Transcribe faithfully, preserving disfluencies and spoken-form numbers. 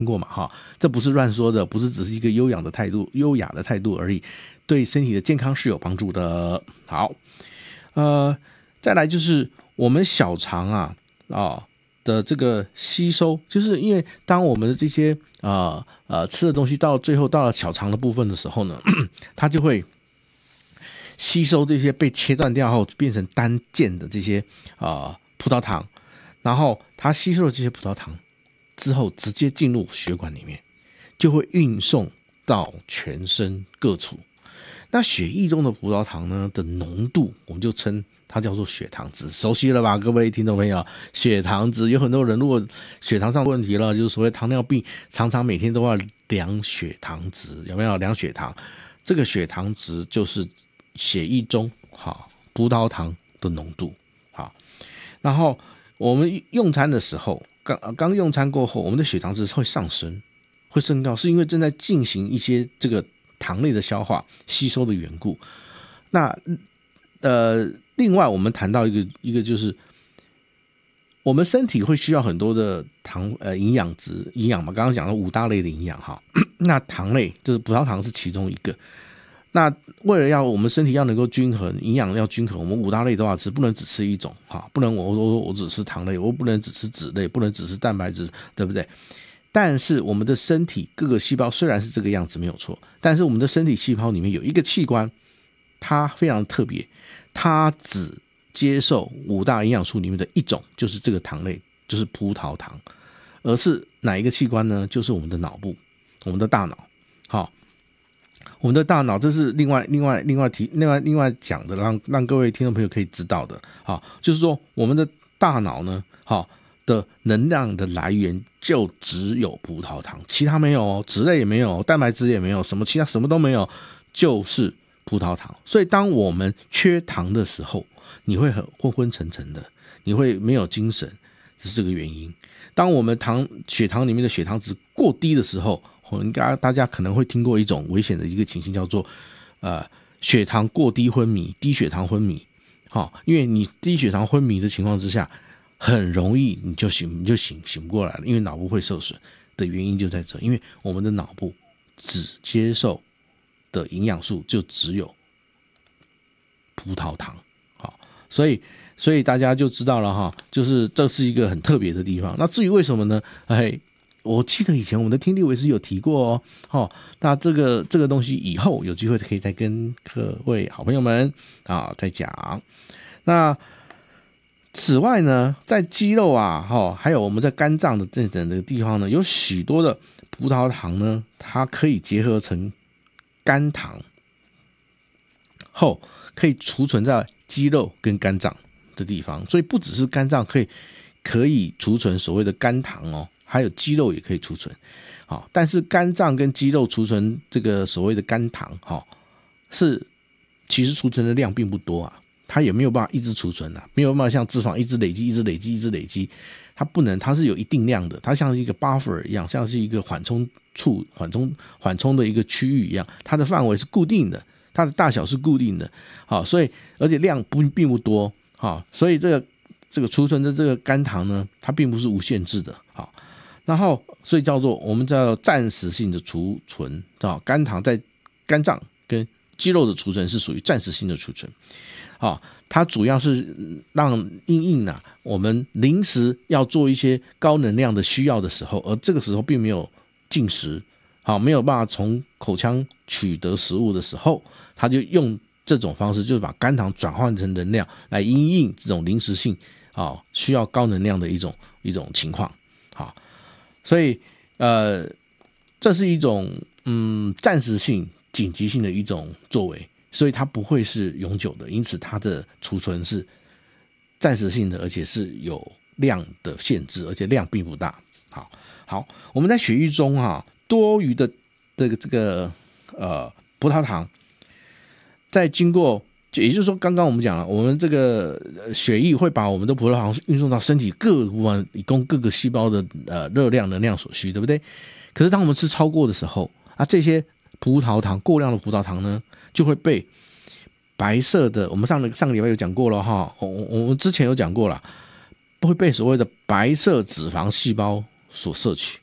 过嘛哈，这不是乱说的，不是只是一个优雅的态度，优雅的态度而已，对身体的健康是有帮助的。好，呃，再来就是我们小肠啊啊、哦、的这个吸收，就是因为当我们的这些呃呃吃的东西到最后到了小肠的部分的时候呢，它就会吸收这些被切断掉后变成单键的这些啊、呃、葡萄糖，然后它吸收了这些葡萄糖之后，直接进入血管里面，就会运送到全身各处。那血液中的葡萄糖呢的浓度，我们就称它叫做血糖值，熟悉了吧，各位听众朋友？血糖值有很多人如果血糖上问题了，就是所谓糖尿病，常常每天都要量血糖值，有没有量血糖？这个血糖值就是血液中好葡萄糖的浓度。好，然后我们用餐的时候，刚刚用餐过后，我们的血糖值会上升，会升高，是因为正在进行一些这个糖类的消化吸收的缘故。那呃，另外我们谈到一个一个就是我们身体会需要很多的糖呃营养值营养嘛，刚刚讲了五大类的营养哈，那糖类就是葡萄糖是其中一个。那为了要我们身体要能够均衡，营养要均衡，我们五大类都要吃，不能只吃一种哈，不能我我我只吃糖类，我不能只吃脂类，不能只吃蛋白质，对不对？但是我们的身体各个细胞虽然是这个样子没有错，但是我们的身体细胞里面有一个器官，它非常特别，它只接受五大营养素里面的一种，就是这个糖类，就是葡萄糖。而是哪一个器官呢？就是我们的脑部，我们的大脑。好，我们的大脑，这是另外另外另外提另外另外讲的，让让各位听众朋友可以知道的。好，就是说我们的大脑呢，好的能量的来源就只有葡萄糖，其他没有哦，脂类也没有，蛋白质也没有，什么其他什么都没有，就是葡萄糖。所以当我们缺糖的时候，你会很昏昏沉沉的，你会没有精神，是这个原因。当我们糖血糖里面的血糖值过低的时候，应该大家可能会听过一种危险的一个情形，叫做呃血糖过低昏迷、低血糖昏迷。好、哦，因为你低血糖昏迷的情况之下，很容易你就醒你就醒醒不过来了，因为脑部会受损的原因就在这，因为我们的脑部只接受的营养素就只有葡萄糖。好，所以所以大家就知道了哈，就是这是一个很特别的地方。那至于为什么呢？哎，我记得以前我们的听力维斯有提过哦。哦，那这个这个东西以后有机会可以再跟各位好朋友们啊再讲。那此外呢，在肌肉啊，哦，还有我们在肝脏的这整个地方呢，有许多的葡萄糖呢，它可以结合成肝糖后，可以储存在肌肉跟肝脏的地方。所以不只是肝脏可以可以储存所谓的肝糖哦，还有肌肉也可以储存。好，但是肝脏跟肌肉储存这个所谓的肝糖，哈，是其实储存的量并不多啊。它也没有办法一直储存啊，没有办法像脂肪一直累积、一直累积、一直累积，它不能，它是有一定量的，它像是一个 buffer 一样，像是一个缓冲处、缓冲缓冲的一个区域一样，它的范围是固定的，它的大小是固定的，好，所以而且量不并不多，好，所以这个这个储存的这个肝糖呢，它并不是无限制的，好，然后所以叫做我们叫暂时性的储存，啊，肝糖在肝脏跟肌肉的储存是属于暂时性的储存。哦，它主要是让因应啊，我们临时要做一些高能量的需要的时候，而这个时候并没有进食，好，没有办法从口腔取得食物的时候，它就用这种方式，就是把肝糖转换成能量来因应这种临时性啊需要高能量的一种一种情况，好，所以呃，这是一种嗯暂时性、紧急性的一种作为。所以它不会是永久的，因此它的储存是暂时性的，而且是有量的限制，而且量并不大。好，好，我们在血液中啊，多余的这个这个呃葡萄糖，在经过，也就是说，刚刚我们讲了，我们这个血液会把我们的葡萄糖运送到身体各部分，以供各个细胞的呃热量、能量所需，对不对？可是当我们吃超过的时候啊，这些葡萄糖过量的葡萄糖呢，就会被白色的，我们上个上个礼拜有讲过了哈，我我们之前有讲过了，会被所谓的白色脂肪细胞所摄取。